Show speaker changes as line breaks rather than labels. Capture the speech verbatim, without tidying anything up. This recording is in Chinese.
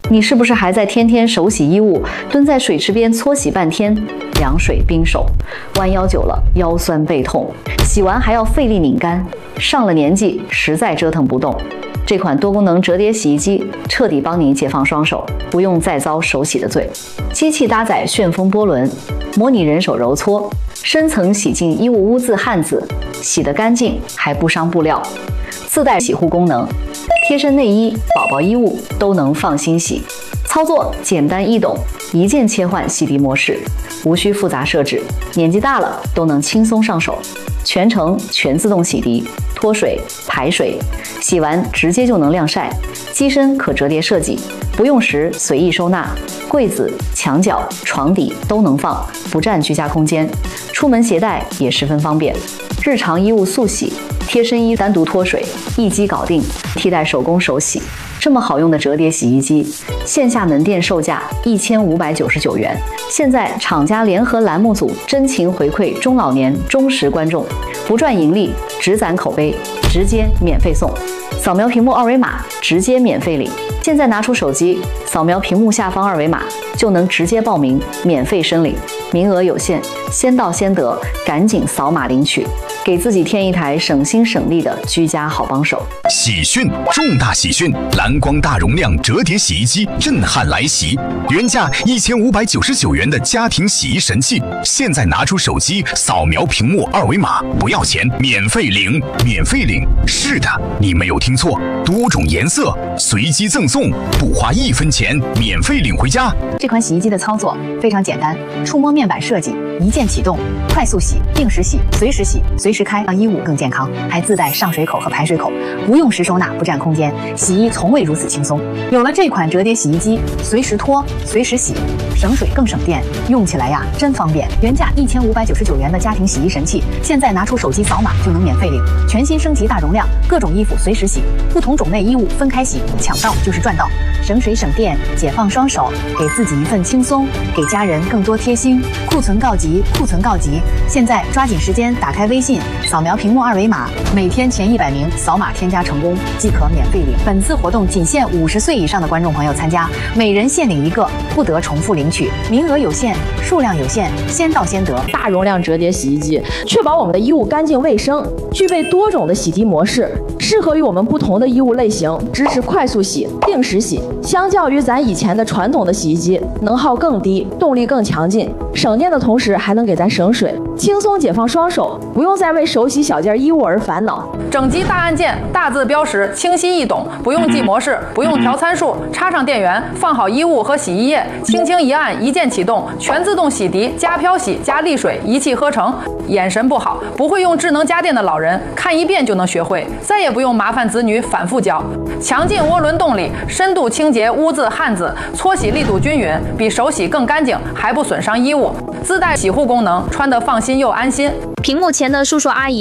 你是不是还在天天手洗衣物，蹲在水池边搓洗半天，凉水冰手，弯腰久了腰酸背痛，洗完还要费力拧干，上了年纪实在折腾不动。这款多功能折叠洗衣机彻底帮你解放双手，不用再遭手洗的罪。机器搭载旋风波轮，模拟人手揉搓，深层洗净衣物污渍汗渍，洗得干净还不伤布料。自带洗护功能，贴身内衣、宝宝衣物都能放心洗。操作简单易懂，一键切换洗涤模式，无需复杂设置，年纪大了都能轻松上手。全程全自动洗涤，脱水、排水，洗完直接就能晾晒。机身可折叠设计，不用时随意收纳，柜子、墙角、床底都能放，不占居家空间。出门携带也十分方便。日常衣物速洗，贴身衣单独脱水，一机搞定，替代手工手洗。这么好用的折叠洗衣机，线下门店售价一千五百九十九元，现在厂家联合栏目组真情回馈中老年忠实观众，不赚盈利，只攒口碑，直接免费送。扫描屏幕二维码，直接免费领。现在拿出手机，扫描屏幕下方二维码，就能直接报名，免费申领。名额有限，先到先得，赶紧扫码领取，给自己添一台省心省力的居家好帮手。
喜讯，重大喜讯！蓝光大容量折叠洗衣机震撼来袭，原价一千五百九十九元的家庭洗衣神器，现在拿出手机扫描屏幕二维码，不要钱，免费领，免费领。是的，你没有听错，多种颜色随机赠送，不花一分钱，免费领回家。
这款洗衣机的操作非常简单，触摸面板设计，一键启动，快速洗，定时洗，随时洗，随时开，让衣物更健康。还自带上水口和排水口，不用时收纳，不占空间，洗衣从未如此轻松。有了这款折叠洗衣机，随时脱，随时洗，省水更省电，用起来呀真方便。原价一千五百九十九元的家庭洗衣神器，现在拿出手机扫码就能免费领。全新升级大容量，各种衣服随时洗，不同种类衣物分开洗，抢到就是赚到，省水省电，解放双手，给自己一份轻松，给家人更多贴心。库存告急，库存告急！现在抓紧时间打开微信，扫描屏幕二维码，每天前一百名扫码添加成功即可免费领。本次活动仅限五十岁以上的观众朋友参加，每人限领一个，不得重复领取，名额有限，数量有限，先到先得。
大容量折叠洗衣机，确保我们的衣物干净卫生，具备多种的洗涤模式，适合于我们不同的衣物类型，支持快速洗、定时洗。相较于咱以前的传统的洗衣机，能耗更低，动力更强劲，省电的同时还能给咱省水，轻松解放双手，不用再为手洗小件衣物而烦恼。
整机大按键，大字标识，清晰易懂，不用记模式，不用调参数，插上电源，放好衣物和洗衣液，轻轻一按，一键启动，全自动洗涤加漂洗加沥水，一气呵成。眼神不好，不会用智能家电的老人，看一遍就能学会，再也不用麻烦子女反复教。强劲涡轮动力，深度清洁污渍汗渍，搓洗力度均匀，比手洗更干净，还不损伤衣物。自带洗护功能，穿得放心又安心。
屏幕前的叔叔阿姨